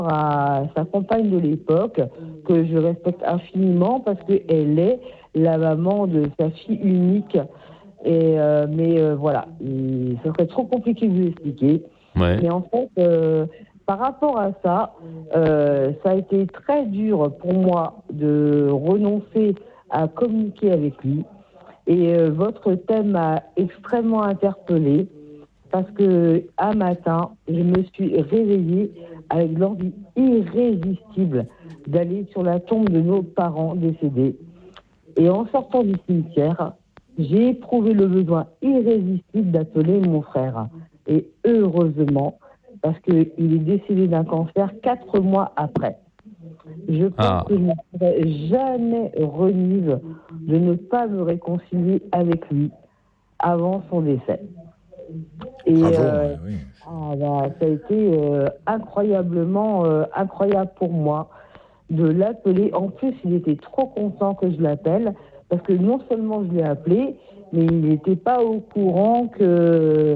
à sa compagne de l'époque, que je respecte infiniment parce qu'elle est la maman de sa fille unique. Mais voilà, ce serait trop compliqué de vous expliquer. Ouais. Mais en fait, par rapport à ça, ça a été très dur pour moi de renoncer à communiquer avec lui. Et votre thème m'a extrêmement interpellée parce que un matin, je me suis réveillée avec l'envie irrésistible d'aller sur la tombe de nos parents décédés. Et en sortant du cimetière, j'ai éprouvé le besoin irrésistible d'appeler mon frère. Et heureusement, parce qu'il est décédé d'un cancer 4 mois après. Je pense que je ne serai jamais remise de ne pas me réconcilier avec lui avant son décès. Et Bravo, oui. ça a été incroyablement incroyable pour moi de l'appeler. En plus, il était trop content que je l'appelle, parce que non seulement je l'ai appelé, mais il n'était pas au courant que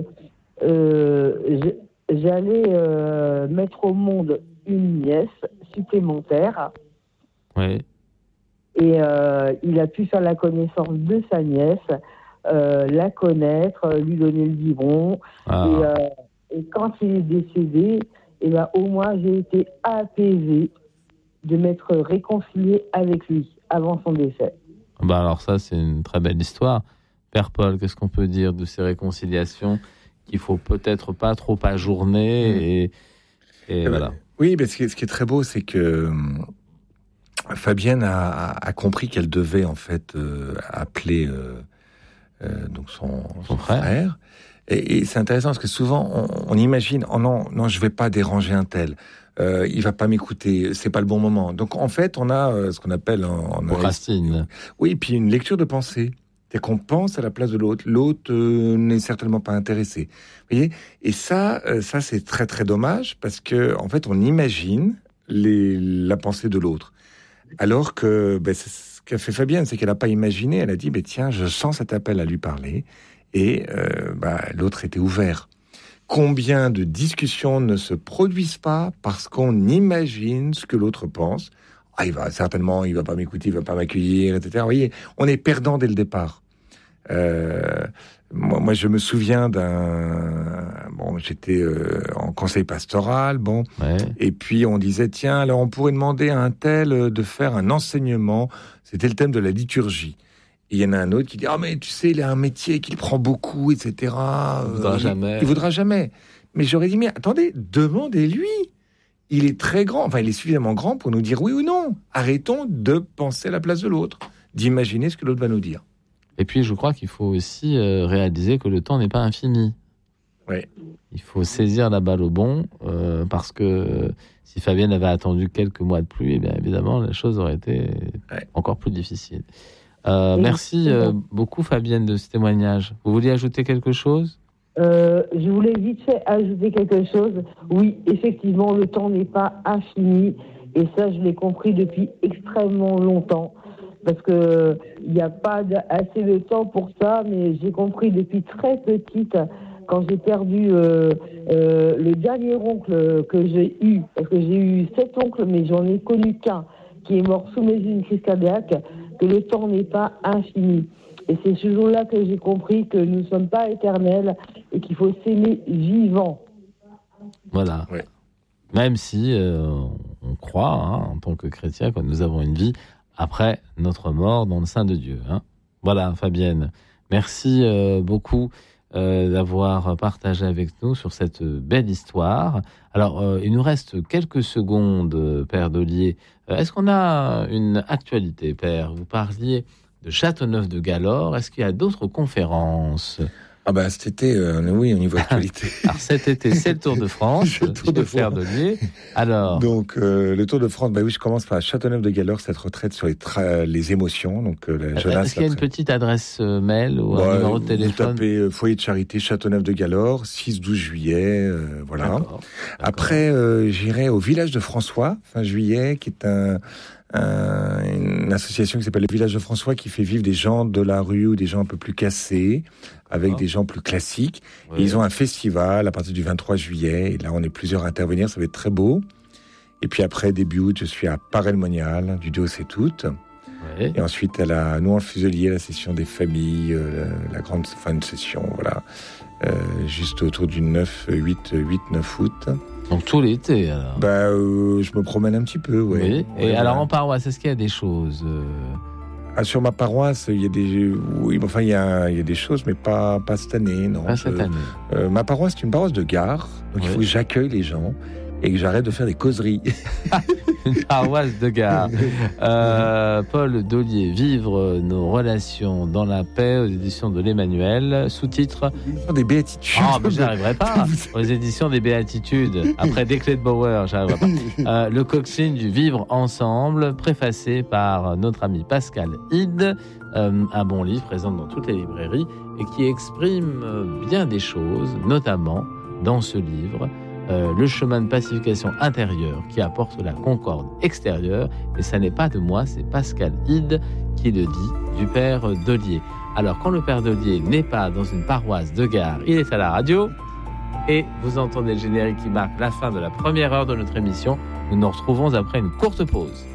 j'allais mettre au monde une nièce supplémentaire. Oui. Et il a pu faire la connaissance de sa nièce, la connaître, lui donner le biberon. Et quand il est décédé, au moins j'ai été apaisée de m'être réconciliée avec lui avant son décès. Alors ça, c'est une très belle histoire. Père Paul, qu'est-ce qu'on peut dire de ces réconciliations qu'il faut peut-être pas trop ajourner et voilà. Oui, mais ce qui est très beau, c'est que Fabienne a compris qu'elle devait en fait appeler donc son frère. Et c'est intéressant parce que souvent on imagine non, je vais pas déranger un tel. Il va pas m'écouter, c'est pas le bon moment. Donc en fait, on a ce qu'on appelle procrastine. Oui, puis une lecture de pensée. C'est qu'on pense à la place de l'autre. L'autre n'est certainement pas intéressé. Vous voyez ? Et ça c'est très très dommage parce que en fait, on imagine la pensée de l'autre. Alors que c'est ce qu'a fait Fabienne, c'est qu'elle n'a pas imaginé. Elle a dit tiens, je sens cet appel à lui parler. Et l'autre était ouvert. Combien de discussions ne se produisent pas parce qu'on imagine ce que l'autre pense. Il va pas m'écouter, il va pas m'accueillir, etc. Vous voyez, on est perdant dès le départ. Moi, je me souviens j'étais en conseil pastoral, et puis on disait tiens, alors on pourrait demander à un tel de faire un enseignement. C'était le thème de la liturgie. Et il y en a un autre qui dit mais tu sais, il a un métier qu'il prend beaucoup, etc. Il voudra jamais. Mais j'aurais dit mais attendez, demandez-lui. Il est très grand, il est suffisamment grand pour nous dire oui ou non. Arrêtons de penser à la place de l'autre, d'imaginer ce que l'autre va nous dire. Et puis, je crois qu'il faut aussi réaliser que le temps n'est pas infini. Oui. Il faut saisir la balle au bon, parce que si Fabienne avait attendu quelques mois de plus, évidemment, la chose aurait été encore plus difficile. Merci beaucoup, Fabienne, de ce témoignage. Vous vouliez ajouter quelque chose ? Je voulais vite fait ajouter quelque chose. Oui, effectivement, le temps n'est pas infini. Et ça, je l'ai compris depuis extrêmement longtemps. Parce que il n'y a pas assez de temps pour ça, mais j'ai compris depuis très petite, quand j'ai perdu le dernier oncle que j'ai eu, parce que j'ai eu 7 oncles, mais j'en ai connu qu'un, qui est mort sous mes yeux d'une crise cardiaque, que le temps n'est pas infini. Et c'est ce jour-là que j'ai compris que nous ne sommes pas éternels et qu'il faut s'aimer vivant. Voilà. Oui. Même si on croit, en tant que chrétien, que nous avons une vie après notre mort dans le sein de Dieu. Voilà, Fabienne. Merci beaucoup d'avoir partagé avec nous sur cette belle histoire. Alors, il nous reste quelques secondes, Père Dollier. Est-ce qu'on a une actualité, Père ? Vous parliez de Châteauneuf-de-Galore. Est-ce qu'il y a d'autres conférences ? Cet été, oui, au niveau actualité. Alors cet été, c'est le Tour de France. Le Tour de Père Dollier. Alors. Donc, le Tour de France, oui, je commence par Châteauneuf-de-Galore, cette retraite sur les émotions. Donc, la jeunesse. Est-ce qu'il y a une petite adresse mail ou un numéro de téléphone ? Vous tapez foyer de charité Châteauneuf-de-Galore, 6-12 juillet, voilà. D'accord. Après, j'irai au village de François, fin juillet, qui est une association qui s'appelle le Village de François, qui fait vivre des gens de la rue ou des gens un peu plus cassés avec des gens plus classiques. Oui. Et ils ont un festival à partir du 23 juillet. Et là, on est plusieurs à intervenir. Ça va être très beau. Et puis après, début août, je suis à Paray-le-Monial, du Dos et Toutes. Oui. Et ensuite, à la Nouan-le-Fuselier, la session des familles, la grande fin de session, voilà. Juste autour du 9 août. Donc tout l'été, alors. Je me promène un petit peu, ouais. Oui. Et ouais, alors en paroisse, est-ce qu'il y a des choses sur ma paroisse, il y a des, oui, enfin il y a des choses, mais pas cette année, non. Pas cette année. Ma paroisse, c'est une paroisse de gare, donc il faut que j'accueille les gens et que j'arrête de faire des causeries. Une paroisse de gare. Paul Daulier, Vivre nos relations dans la paix, aux éditions de l'Emmanuel, sous-titre des béatitudes. Ah, mais j'y arriverai pas. Aux éditions des béatitudes. Après des clés de Bauer, j'y arriverai pas. Le coxine du Vivre ensemble, préfacé par notre ami Pascal Hide, un bon livre présent dans toutes les librairies et qui exprime bien des choses, notamment dans ce livre. Le chemin de pacification intérieure qui apporte la concorde extérieure. Et ça n'est pas de moi, c'est Pascal Hide qui le dit, du père Daulier. Alors, quand le père Daulier n'est pas dans une paroisse de gare, il est à la radio. Et vous entendez le générique qui marque la fin de la première heure de notre émission. Nous nous retrouvons après une courte pause.